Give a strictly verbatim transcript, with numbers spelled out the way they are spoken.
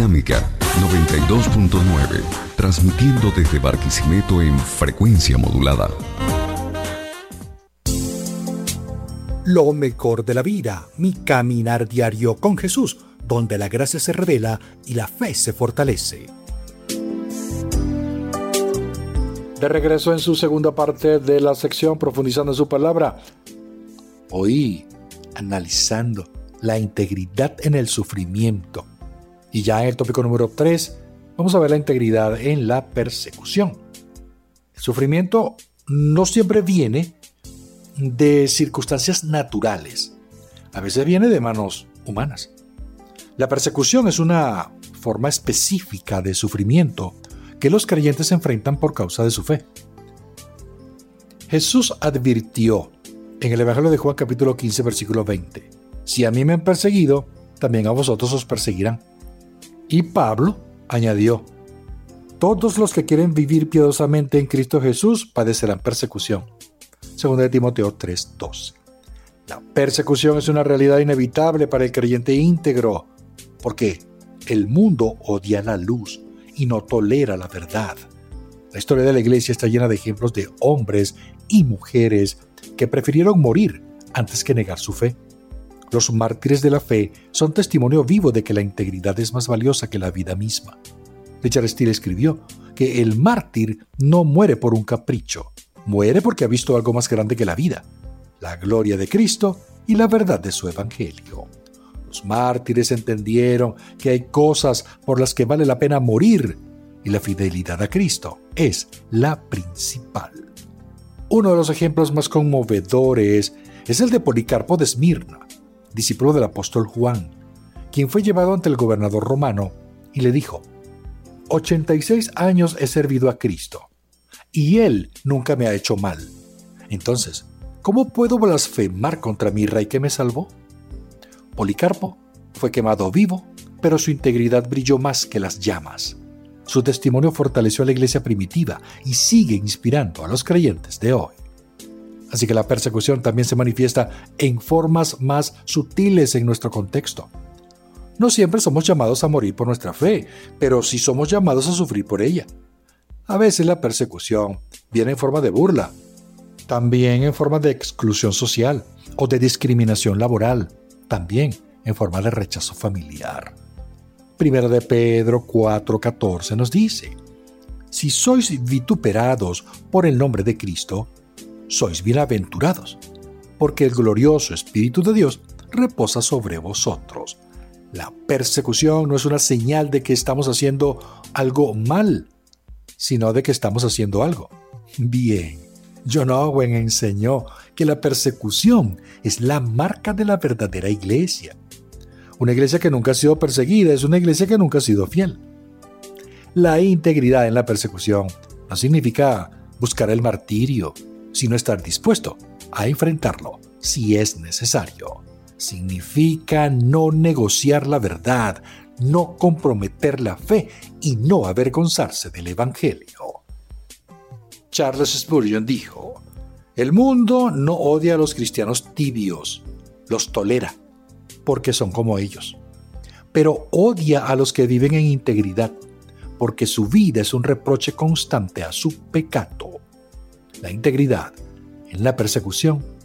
Dinámica noventa y dos punto nueve, transmitiendo desde Barquisimeto en frecuencia modulada. Lo mejor de la vida, mi caminar diario con Jesús, donde la gracia se revela y la fe se fortalece. De regreso en su segunda parte de la sección, profundizando en su palabra. Hoy, analizando la integridad en el sufrimiento. Y ya en el tópico número tres, vamos a ver la integridad en la persecución. El sufrimiento no siempre viene de circunstancias naturales. A veces viene de manos humanas. La persecución es una forma específica de sufrimiento que los creyentes enfrentan por causa de su fe. Jesús advirtió en el Evangelio de Juan capítulo quince versículo veinte: si a mí me han perseguido, también a vosotros os perseguirán. Y Pablo añadió: todos los que quieren vivir piadosamente en Cristo Jesús padecerán persecución. Segunda de Timoteo tres doce. La persecución es una realidad inevitable para el creyente íntegro, porque el mundo odia la luz y no tolera la verdad. La historia de la iglesia está llena de ejemplos de hombres y mujeres que prefirieron morir antes que negar su fe. Los mártires de la fe son testimonio vivo de que la integridad es más valiosa que la vida misma. Richard Steele escribió que el mártir no muere por un capricho, muere porque ha visto algo más grande que la vida, la gloria de Cristo y la verdad de su evangelio. Los mártires entendieron que hay cosas por las que vale la pena morir y la fidelidad a Cristo es la principal. Uno de los ejemplos más conmovedores es el de Policarpo de Esmirna, discípulo del apóstol Juan, quien fue llevado ante el gobernador romano y le dijo: ochenta y seis años he servido a Cristo y Él nunca me ha hecho mal. Entonces, ¿cómo puedo blasfemar contra mi rey que me salvó? Policarpo fue quemado vivo, pero su integridad brilló más que las llamas. Su testimonio fortaleció a la iglesia primitiva y sigue inspirando a los creyentes de hoy. Así que la persecución también se manifiesta en formas más sutiles en nuestro contexto. No siempre somos llamados a morir por nuestra fe, pero sí somos llamados a sufrir por ella. A veces la persecución viene en forma de burla, también en forma de exclusión social o de discriminación laboral, también en forma de rechazo familiar. Primera de Pedro cuatro catorce nos dice: si sois vituperados por el nombre de Cristo, sois bienaventurados, porque el glorioso Espíritu de Dios reposa sobre vosotros. La persecución no es una señal de que estamos haciendo algo mal, sino de que estamos haciendo algo bien. John Owen enseñó que la persecución es la marca de la verdadera iglesia. Una iglesia que nunca ha sido perseguida es una iglesia que nunca ha sido fiel. La integridad en la persecución no significa buscar el martirio, sino estar dispuesto a enfrentarlo si es necesario. Significa no negociar la verdad, no comprometer la fe y no avergonzarse del evangelio. Charles Spurgeon dijo: el mundo no odia a los cristianos tibios, los tolera, porque son como ellos, pero odia a los que viven en integridad, porque su vida es un reproche constante a su pecado. La integridad en la persecución